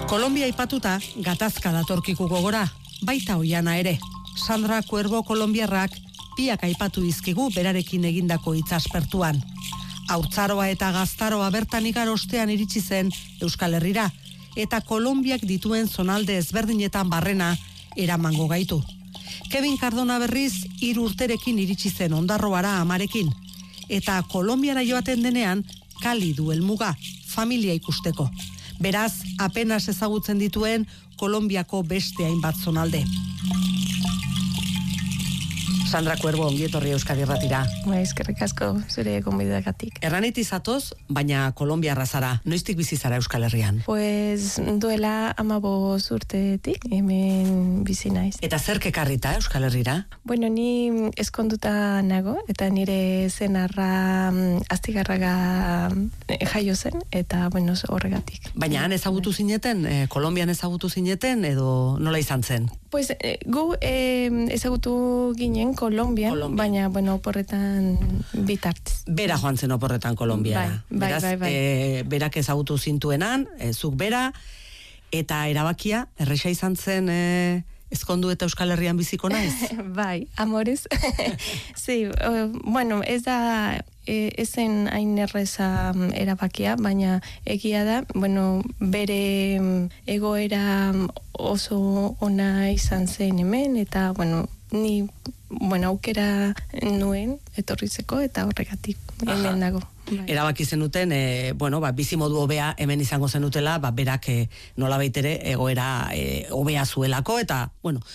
Kolombia aipatuta, gatazka datorkiku gogora, baita oiana ere. Sandra Cuervo kolombiarrak biak aipatu dizkigu berarekin egindako hitzaspertuan. Haurtzaroa eta gaztaroa bertan igarostean iritsi zen Euskal Herrira, eta Kolonbiak dituen zonalde ezberdinetan barrena eramango gaitu. Kevin Cardona berriz 3 urterekin iritsi zen Ondarroara amarekin, eta Kolonbiara joaten denean Kali du helmuga, familia ikusteko. Beraz, apenas ezagutzen dituen Kolonbiako beste hainbat zonalde. Sandra Cuervo, ongi etorri Euskadi Irratira. Eskerrik asko zure gonbidagatik. Erraniti zatoz, baina kolonbiarra zara. Noiztik bizi zara Euskal Herrian? Pues duela 15 urtetik hemen bizi naiz. Eta zerk ekarrita Euskal Herrira? Bueno, ni ezkonduta nago, eta nire senarra Astigarraga jaio zen, eta bueno, horregatik. Baina han ezagutu zineten, Kolonbian ezagutu zineten, edo nola izan zen? Pues gu ezagutu ginen Kolonbian, baina, bueno, oporretan bitartez. Bera joan zen oporretan Kolonbiara. Bai. Berak ezagutu zintuenan, zuk bera, eta erabakia, erresa izan zen ezkondu eta Euskal Herrian biziko naiz? Bai, amorez. Sí, bueno, ez da ezen hain erreza erabakia, baina egia da, bueno, bere egoera oso ona izan zen hemen, eta, bueno, ni aukera nuen etorrizeko, eta horregatik hemen dago. Erabaki zenuten, bizimodu hobea hemen izango zenutela, berak nolabait ere egoera hobea zuelako, eta,